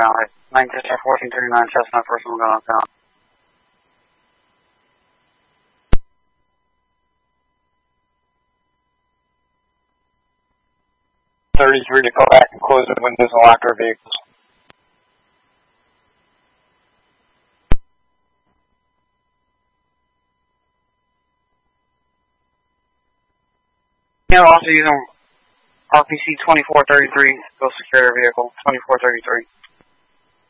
Valley. 9-1439 Chestnut, personal gun on count. 33 to go back and close the windows and lock our vehicles. Yeah, also using RPC 2433, go secure your vehicle, 2433.